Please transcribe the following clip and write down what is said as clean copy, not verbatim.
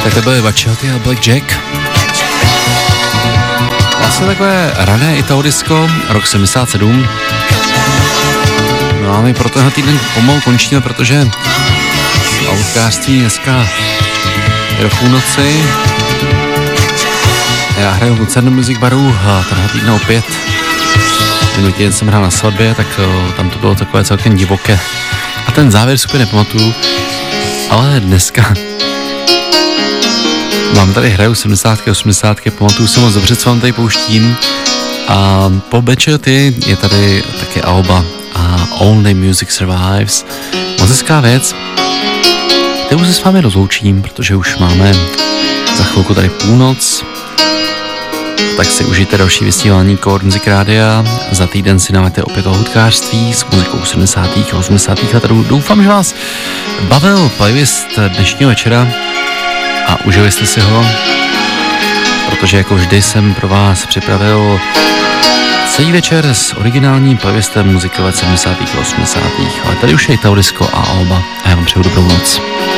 Tak to byly Bačaty a Blackjack. Vlastně takové rané Italo disco, rok 77. No a my pro tenhle týden pomalu končíme, protože outkářství dneska je do půlnoci. Já hraju v Lucernu Music Baru a tenhle týden opět. Minulý týden jsem hrál na svatbě, tak tam to bylo takové celkem divoké. A ten závěr super nepamatuju, ale dneska vám tady hraju 70, 80, pamatuju se moc dobře, co vám tady pouštím. A po Bačaty je tady taky alba a Only Music Survives. Moc hezká věc, kterou se s vámi rozloučím, protože už máme za chvilku tady půlnoc. Tak si užijte další vysílání Core Music Rádia. Za týden si dáváte opět o hudkářství s muzikou 70. a 80. let. Doufám, že vás bavil playlist dnešního večera a užili jste si ho, protože jako vždy jsem pro vás připravil celý večer s originálním playlistem muziky let 70. a 80. Ale tady už je Italo disco a alba a já vám přeju dobrou noc.